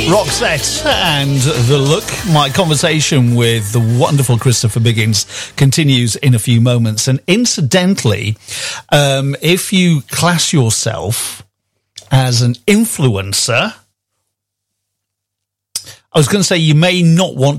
Roxette and The Look. My conversation with the wonderful Christopher Biggins continues in a few moments. And incidentally, if you class yourself as an influencer, I was going to say you may not want